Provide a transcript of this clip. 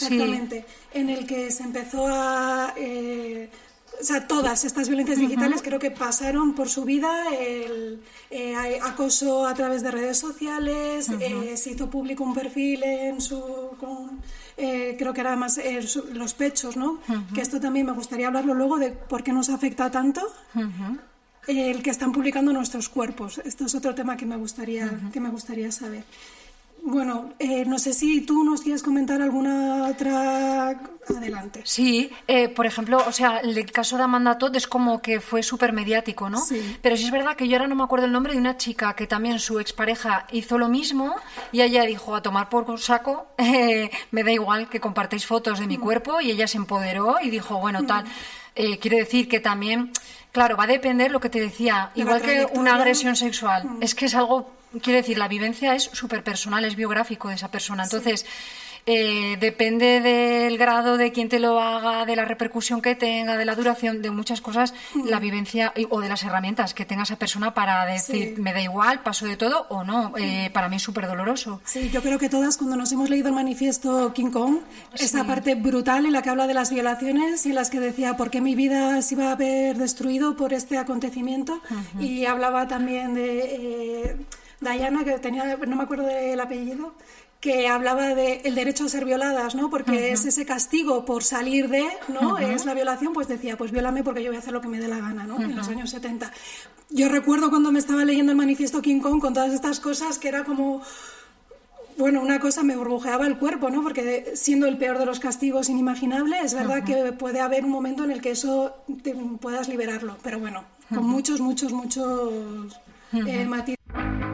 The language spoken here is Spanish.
exactamente, en el que se empezó a... o sea, todas estas violencias digitales creo que pasaron por su vida el acoso a través de redes sociales, se hizo público un perfil en creo que era más los pechos, ¿no? Que esto también me gustaría hablarlo luego de por qué nos afecta tanto el que están publicando nuestros cuerpos. Esto es otro tema que me gustaría saber. Bueno, no sé si tú nos quieres comentar alguna otra... Adelante. Sí, por ejemplo, o sea, el caso de Amanda Todd es como que fue súper mediático, ¿no? Sí. Pero sí es verdad que yo ahora no me acuerdo el nombre de una chica que también su expareja hizo lo mismo y ella dijo, a tomar por saco, me da igual que compartáis fotos de mi cuerpo, y ella se empoderó y dijo, bueno, tal. Quiere decir que también, claro, va a depender lo que te decía, igual que una agresión sexual, es que es algo, quiere decir, la vivencia es súper personal, es biográfico de esa persona, entonces... depende del grado de quién te lo haga, de la repercusión que tenga, de la duración, de muchas cosas, la vivencia o de las herramientas que tenga esa persona para decir, me da igual, paso de todo o no, para mí es súper doloroso. Sí, yo creo que todas cuando nos hemos leído el manifiesto King Kong, esa parte brutal en la que habla de las violaciones y en las que decía por qué mi vida se iba a haber destruido por este acontecimiento, y hablaba también de Diana, que tenía, no me acuerdo del apellido, que hablaba del derecho a ser violadas, ¿no? Porque es ese castigo por salir de, ¿no? Es la violación, pues decía, pues viólame porque yo voy a hacer lo que me dé la gana, ¿no? En los años 70. Yo recuerdo cuando me estaba leyendo el manifiesto King Kong con todas estas cosas que era como... Bueno, una cosa me burbujeaba el cuerpo, ¿no? Porque siendo el peor de los castigos inimaginable, es verdad que puede haber un momento en el que eso puedas liberarlo. Pero bueno, con muchos matices.